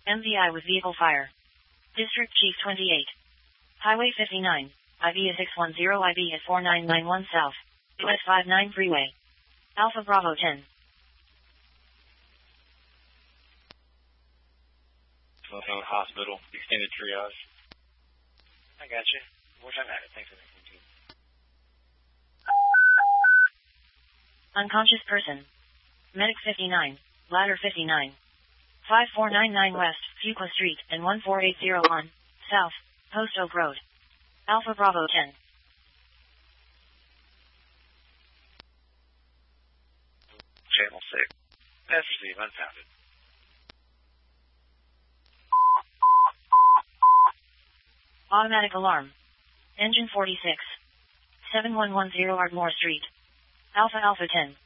MVI with vehicle fire. District Chief 28. Highway 59. IB is 610, IB is 4991 South. US 59 Freeway. Alpha Bravo 10. Hospital, extended triage. I got you. More time at it. Thanks for that. Unconscious person. Medic 59. Ladder 59. 5499 West, Fuqua Street, and 14801 South, Post Oak Road. Alpha Bravo 10. Channel 6. Pass receive, unfounded. Automatic alarm. Engine 46. 7110 Ardmore Street. Alpha Alpha 10.